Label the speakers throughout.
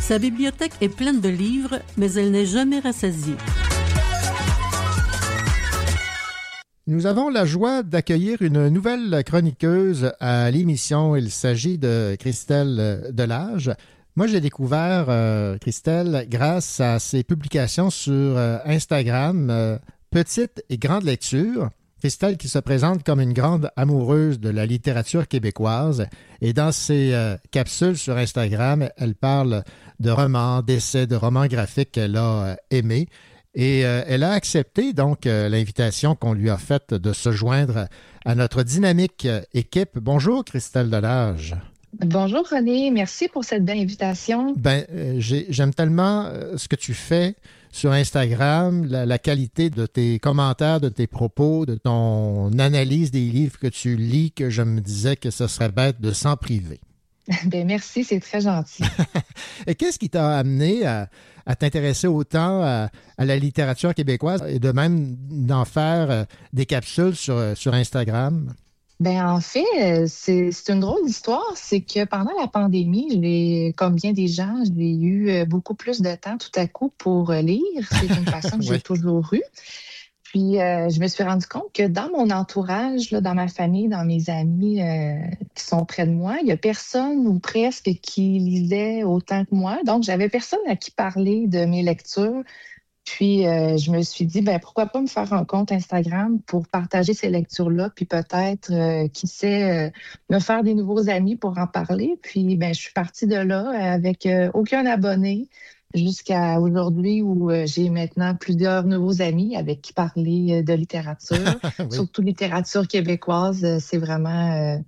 Speaker 1: Sa bibliothèque est pleine de livres, mais elle n'est jamais rassasiée.
Speaker 2: Nous avons la joie d'accueillir une nouvelle chroniqueuse à l'émission. Il s'agit de Christelle Delage. Moi, j'ai découvert Christelle grâce à ses publications sur Instagram, Petite et grande lecture. Christelle qui se présente comme une grande amoureuse de la littérature québécoise. Et dans ses capsules sur Instagram, elle parle de romans, d'essais, de romans graphiques qu'elle a aimés. Et elle a accepté donc l'invitation qu'on lui a faite de se joindre à notre dynamique équipe. Bonjour Christelle Delage.
Speaker 3: Bonjour René, merci pour cette belle invitation.
Speaker 2: J'aime tellement ce que tu fais sur Instagram, la qualité de tes commentaires, de tes propos, de ton analyse des livres que tu lis, que je me disais que ce serait bête de s'en priver.
Speaker 3: Merci, c'est très gentil.
Speaker 2: Et qu'est-ce qui t'a amené à t'intéresser autant à la littérature québécoise et de même d'en faire des capsules sur Instagram?
Speaker 3: En fait, c'est une drôle d'histoire. C'est que pendant la pandémie, comme bien des gens, j'ai eu beaucoup plus de temps tout à coup pour lire. C'est une passion que j'ai toujours eue. Puis, je me suis rendu compte que dans mon entourage, là, dans ma famille, dans mes amis qui sont près de moi, il n'y a personne ou presque qui lisait autant que moi. Donc, j'avais personne à qui parler de mes lectures. Puis, je me suis dit, pourquoi pas me faire un compte Instagram pour partager ces lectures-là, puis peut-être, qui sait, me faire des nouveaux amis pour en parler. Puis, je suis partie de là avec aucun abonné jusqu'à aujourd'hui où j'ai maintenant plusieurs nouveaux amis avec qui parler de littérature, oui. Surtout littérature québécoise. C'est vraiment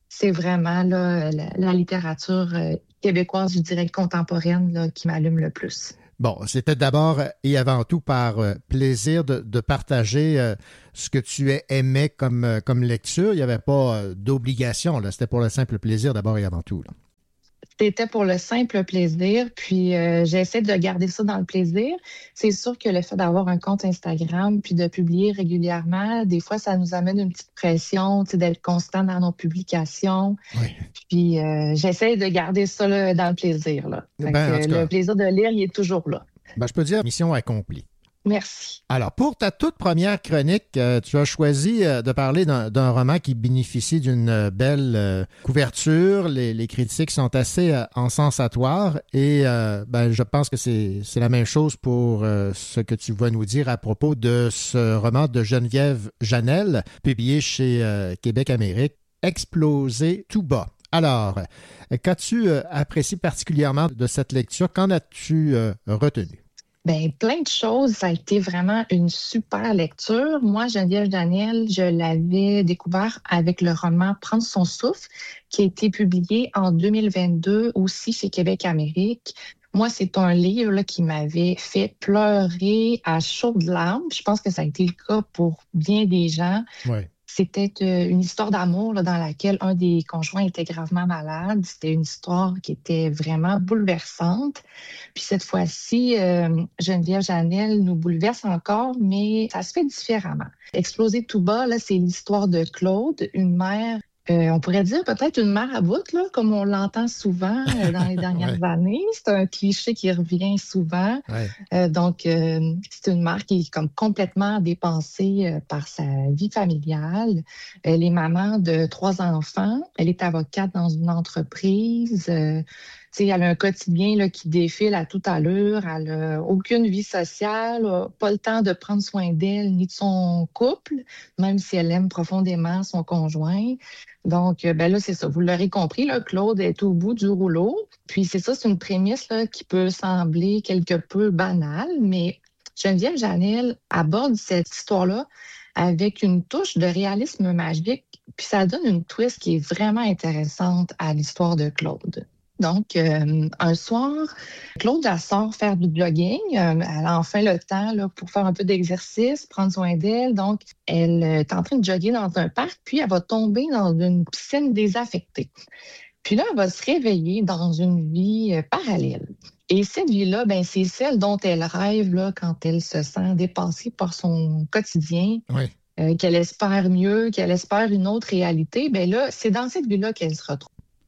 Speaker 3: là, la littérature québécoise, je dirais contemporaine, là, qui m'allume le plus.
Speaker 2: Bon, c'était d'abord et avant tout par plaisir de partager ce que tu aimais comme lecture. Il n'y avait pas d'obligation, là. C'était pour le simple plaisir d'abord et avant tout, là.
Speaker 3: C'était pour le simple plaisir, puis j'essaie de garder ça dans le plaisir. C'est sûr que le fait d'avoir un compte Instagram puis de publier régulièrement, des fois, ça nous amène une petite pression, d'être constant dans nos publications. Oui. Puis j'essaie de garder ça là, dans le plaisir, là. Le plaisir de lire, il est toujours là.
Speaker 2: Je peux dire mission accomplie.
Speaker 3: Merci.
Speaker 2: Alors, pour ta toute première chronique, tu as choisi de parler d'un roman qui bénéficie d'une belle couverture. Les critiques sont assez ensensatoires et je pense que c'est la même chose pour ce que tu vas nous dire à propos de ce roman de Geneviève Janel, publié chez Québec Amérique, Exploser tout bas. Alors, qu'as-tu apprécié particulièrement de cette lecture? Qu'en as-tu retenu?
Speaker 3: Plein de choses. Ça a été vraiment une super lecture. Moi, Geneviève Janel, je l'avais découvert avec le roman Prendre son souffle, qui a été publié en 2022 aussi chez Québec Amérique. Moi, c'est un livre là, qui m'avait fait pleurer à chaudes larmes. Je pense que ça a été le cas pour bien des gens. Ouais. C'était une histoire d'amour là, dans laquelle un des conjoints était gravement malade. C'était une histoire qui était vraiment bouleversante. Puis cette fois-ci, Geneviève Janel nous bouleverse encore, mais ça se fait différemment. Exploser tout bas, là, c'est l'histoire de Claude, une mère. On pourrait dire peut-être une mère à bout, là, comme on l'entend souvent dans les dernières années. C'est un cliché qui revient souvent. Ouais. Donc, c'est une mère qui est comme complètement dépensée par sa vie familiale. Elle est maman de 3 enfants. Elle est avocate dans une entreprise. Elle a un quotidien là, qui défile à toute allure. Elle n'a aucune vie sociale, pas le temps de prendre soin d'elle ni de son couple, même si elle aime profondément son conjoint. Donc, là, c'est ça. Vous l'aurez compris, là, Claude est au bout du rouleau. Puis, c'est ça, c'est une prémisse là, qui peut sembler quelque peu banale, mais Geneviève Janel aborde cette histoire-là avec une touche de réalisme magique. Puis, ça donne une twist qui est vraiment intéressante à l'histoire de Claude. Donc, un soir, Claude elle sort faire du jogging. Elle a enfin le temps là, pour faire un peu d'exercice, prendre soin d'elle. Donc, elle est en train de jogger dans un parc, puis elle va tomber dans une piscine désaffectée. Puis là, elle va se réveiller dans une vie parallèle. Et cette vie-là, c'est celle dont elle rêve là, quand elle se sent dépassée par son quotidien. Oui. Qu'elle espère mieux, qu'elle espère une autre réalité. Là, c'est dans cette vie-là qu'elle se retrouve.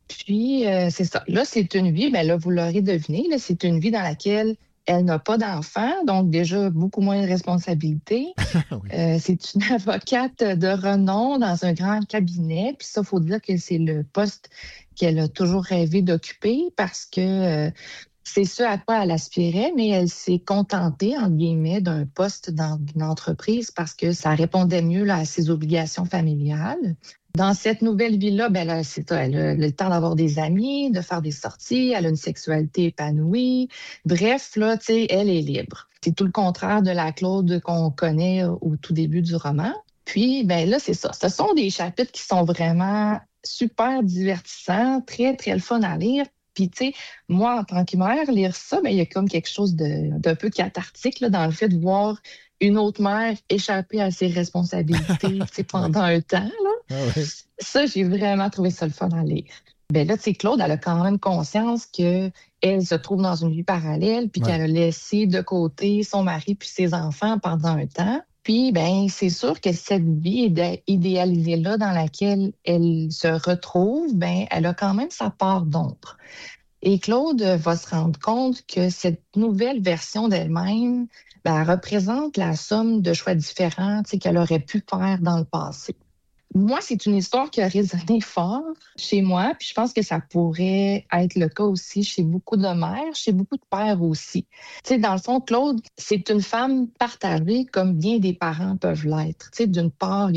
Speaker 3: Puis, c'est ça. Là, c'est une vie, bien là, vous l'aurez deviné, là, c'est une vie dans laquelle elle n'a pas d'enfant, donc déjà beaucoup moins de responsabilités.
Speaker 2: Oui.
Speaker 3: C'est une avocate de renom dans un grand cabinet. Puis ça, il faut dire que c'est le poste qu'elle a toujours rêvé d'occuper parce que c'est ce à quoi elle aspirait, mais elle s'est contentée, entre guillemets, d'un poste dans une entreprise parce que ça répondait mieux là, à ses obligations familiales. Dans cette nouvelle vie-là, ben là, c'est ça, elle a le temps d'avoir des amis, de faire des sorties, elle a une sexualité épanouie. Bref, là, tu sais, elle est libre. C'est tout le contraire de la Claude qu'on connaît au tout début du roman. Puis, ben là, c'est ça. Ce sont des chapitres qui sont vraiment super divertissants, très, très le fun à lire. Puis, tu sais, moi, en tant que mère, lire ça, ben, il y a comme quelque chose d'un peu cathartique là, dans le fait de voir une autre mère échapper à ses responsabilités tu sais, pendant un temps. Là.
Speaker 2: Ah oui.
Speaker 3: Ça, j'ai vraiment trouvé ça le fun à lire. Ben là, tu sais, Claude, elle a quand même conscience que elle se trouve dans une vie parallèle, puis
Speaker 2: Ouais.
Speaker 3: qu'elle a laissé de côté son mari puis ses enfants pendant un temps. Puis, ben, c'est sûr que cette vie idéalisée-là dans laquelle elle se retrouve, ben, elle a quand même sa part d'ombre. Et Claude va se rendre compte que cette nouvelle version d'elle-même, ben, elle représente la somme de choix différents tu sais, qu'elle aurait pu faire dans le passé. Moi, c'est une histoire qui a résonné fort chez moi, puis je pense que ça pourrait être le cas aussi chez beaucoup de mères, chez beaucoup de pères aussi. Tu sais, dans le fond, Claude, c'est une femme partagée comme bien des parents peuvent l'être. Tu sais, d'une part,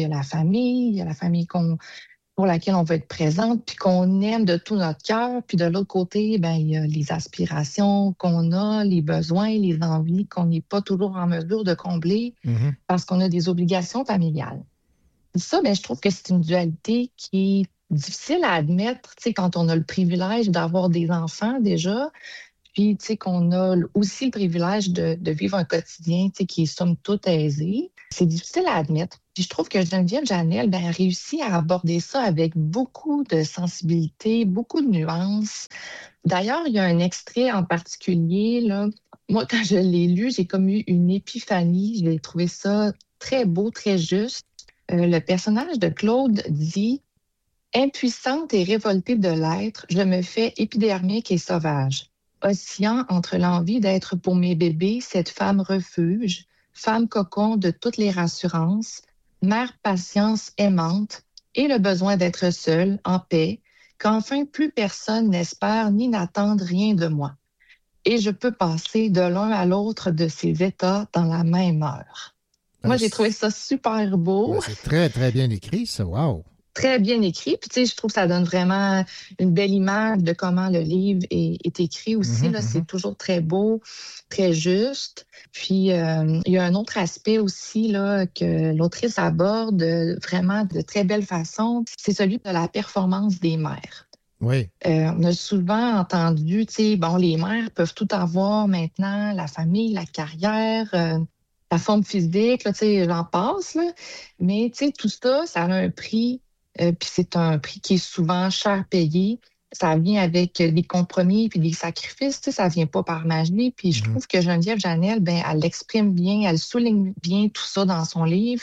Speaker 3: il y a la famille pour laquelle on veut être présente, puis qu'on aime de tout notre cœur, puis de l'autre côté, ben il y a les aspirations qu'on a, les besoins, les envies qu'on n'est pas toujours en mesure de combler
Speaker 2: Mhm.
Speaker 3: parce qu'on a des obligations familiales. Ça, ben, je trouve que c'est une dualité qui est difficile à admettre, tu sais, quand on a le privilège d'avoir des enfants déjà, puis, tu sais, qu'on a aussi le privilège de vivre un quotidien, tu sais, qui est somme toute aisé. C'est difficile à admettre. Puis, je trouve que Geneviève Janel, ben, a réussi à aborder ça avec beaucoup de sensibilité, beaucoup de nuances. D'ailleurs, il y a un extrait en particulier, là. Moi, quand je l'ai lu, j'ai comme eu une épiphanie. J'ai trouvé ça très beau, très juste. Le personnage de Claude dit impuissante et révoltée de l'être, je me fais épidermique et sauvage. Oscillant entre l'envie d'être pour mes bébés cette femme refuge, femme cocon de toutes les rassurances, mère patience aimante, et le besoin d'être seule, en paix, qu'enfin plus personne n'espère ni n'attend rien de moi. Et je peux passer de l'un à l'autre de ces états dans la même heure. Moi, j'ai trouvé ça super beau.
Speaker 2: Ouais, c'est très, très bien écrit, ça. Wow.
Speaker 3: Très bien écrit. Puis, tu sais, je trouve que ça donne vraiment une belle image de comment le livre est écrit aussi. Là, c'est toujours très beau, très juste. Puis, il y a un autre aspect aussi là, que l'autrice aborde vraiment de très belle façon. C'est celui de la performance des mères.
Speaker 2: Oui.
Speaker 3: On a souvent entendu, tu sais, bon, les mères peuvent tout avoir maintenant, la famille, la carrière, la forme physique, là, tu sais, j'en passe, là. Mais, tu sais, tout ça, ça a un prix. Puis c'est un prix qui est souvent cher payé. Ça vient avec des compromis puis des sacrifices, tu sais, ça vient pas par magie. Puis je trouve que Geneviève Janel, ben, elle l'exprime bien, elle souligne bien tout ça dans son livre.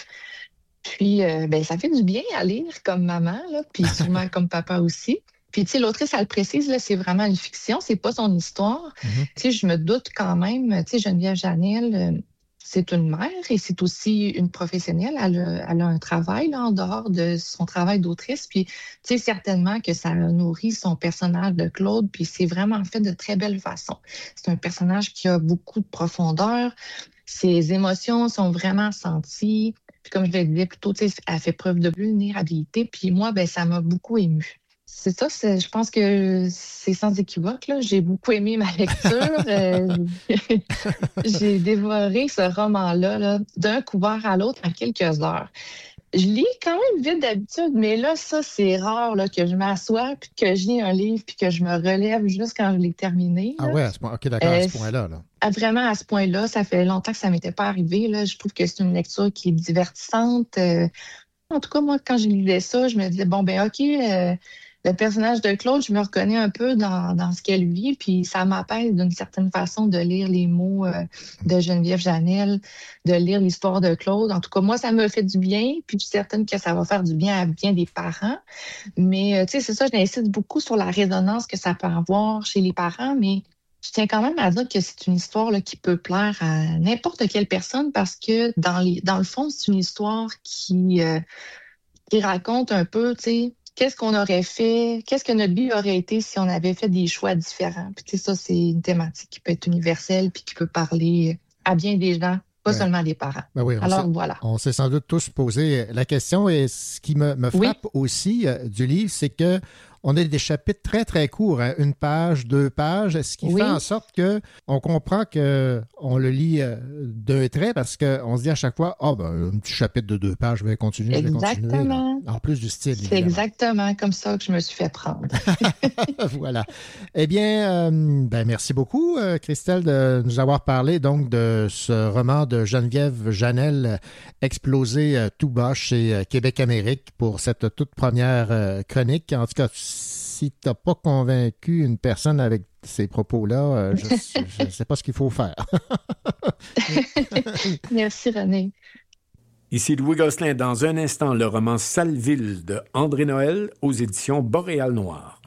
Speaker 3: Puis, ben, ça fait du bien à lire comme maman, là, puis sûrement comme papa aussi. Puis, tu sais, l'autrice, elle le précise, là, c'est vraiment une fiction, c'est pas son histoire. Tu sais, je me doute quand même, tu sais, Geneviève Janel, c'est une mère et c'est aussi une professionnelle. Elle a un travail là, en dehors de son travail d'autrice. Puis, tu sais, certainement que ça nourrit son personnage de Claude. Puis, c'est vraiment fait de très belle façon. C'est un personnage qui a beaucoup de profondeur. Ses émotions sont vraiment senties. Puis, comme je le disais plus tôt, tu sais, elle fait preuve de vulnérabilité. Puis, moi, ben, ça m'a beaucoup émue. C'est ça, je pense que c'est sans équivoque. Là. J'ai beaucoup aimé ma lecture. J'ai dévoré ce roman-là là, d'un couvert à l'autre en quelques heures. Je lis quand même vite d'habitude, mais là, ça, c'est rare là, que je m'assoie, puis que je lis un livre, puis que je me relève juste quand je l'ai terminé.
Speaker 2: Ah
Speaker 3: Là.
Speaker 2: ouais, à ce point, OK, d'accord, à ce point-là. Là.
Speaker 3: Vraiment, à ce point-là, ça fait longtemps que ça ne m'était pas arrivé. Là. Je trouve que c'est une lecture qui est divertissante. En tout cas, moi, quand je lisais ça, je me disais, bon, ben OK, le personnage de Claude, je me reconnais un peu dans ce qu'elle vit, puis ça m'apaise d'une certaine façon de lire les mots de Geneviève Janel, de lire l'histoire de Claude. En tout cas, moi, ça me fait du bien, puis je suis certaine que ça va faire du bien à bien des parents. Mais, tu sais, c'est ça, j'insiste beaucoup sur la résonance que ça peut avoir chez les parents, mais je tiens quand même à dire que c'est une histoire là, qui peut plaire à n'importe quelle personne parce que dans le fond, c'est une histoire qui raconte un peu, tu sais, qu'est-ce qu'on aurait fait, qu'est-ce que notre vie aurait été si on avait fait des choix différents. Puis, tu sais, ça, c'est une thématique qui peut être universelle puis qui peut parler à bien des gens, pas seulement des parents.
Speaker 2: Ben oui,
Speaker 3: alors, voilà.
Speaker 2: On s'est sans doute tous posé la question et ce qui me frappe aussi du livre, c'est que on a des chapitres très, très courts, hein, 1 page, 2 pages, ce qui fait en sorte qu'on comprend qu'on le lit d'un trait parce qu'on se dit à chaque fois, un petit chapitre de 2 pages, je vais continuer,
Speaker 3: Exactement.
Speaker 2: En plus du style,
Speaker 3: c'est exactement comme ça que je me suis fait prendre.
Speaker 2: Voilà. Eh bien, merci beaucoup, Christelle, de nous avoir parlé donc de ce roman de Geneviève Janel, Explosé tout bas chez Québec-Amérique pour cette toute première chronique. En tout cas, si tu n'as pas convaincu une personne avec ces propos-là, je ne sais pas ce qu'il faut faire.
Speaker 3: Merci, René.
Speaker 4: Ici Louis Gosselin. Dans un instant, le roman Salville de André Noël aux éditions Boréal Noir.